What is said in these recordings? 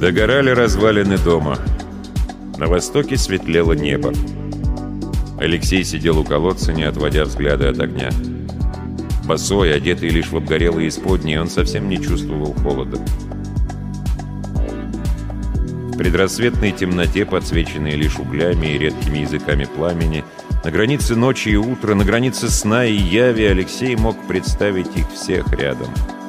Догорали развалины дома. На востоке светлело небо. Алексей сидел у колодца, не отводя взгляда от огня. Босой, одетый лишь в обгорелые исподние, он совсем не чувствовал холода. В предрассветной темноте, подсвеченной лишь углями и редкими языками пламени, на границе ночи и утра, на границе сна и яви, Алексей мог представить их всех рядом.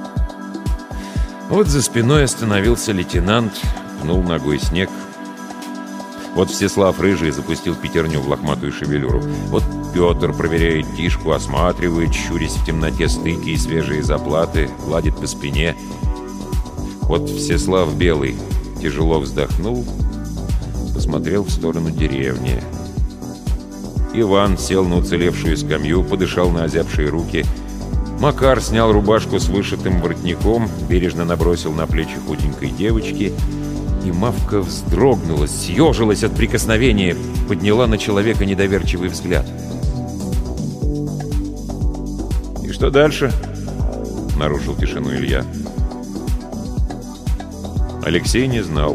Вот за спиной остановился лейтенант, пнул ногой снег. Вот Всеслав Рыжий запустил пятерню в лохматую шевелюру. Вот Петр проверяет Тишку, осматривает, щурясь в темноте стыки и свежие заплаты, гладит по спине. Вот Всеслав Белый тяжело вздохнул, посмотрел в сторону деревни. Иван сел на уцелевшую скамью, подышал на озябшие руки. Макар снял рубашку с вышитым воротником, бережно набросил на плечи худенькой девочки, и Мавка вздрогнула, съежилась от прикосновения, подняла на человека недоверчивый взгляд. «И что дальше?» — нарушил тишину Илья. Алексей не знал.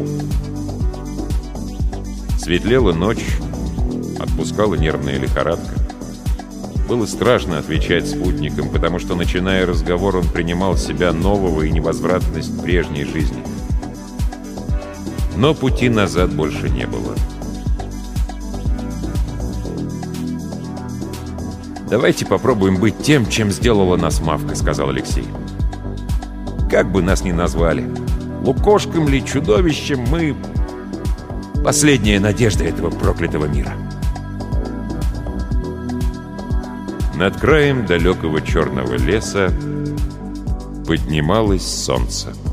Светлела ночь, отпускала нервная лихорадка. Было страшно отвечать спутникам, потому что, начиная разговор, он принимал в себя нового и невозвратность прежней жизни. Но пути назад больше не было. «Давайте попробуем быть тем, чем сделала нас Мавка», — сказал Алексей. «Как бы нас ни назвали, лукошком ли, чудовищем, мы — последняя надежда этого проклятого мира». Над краем далекого черного леса поднималось солнце.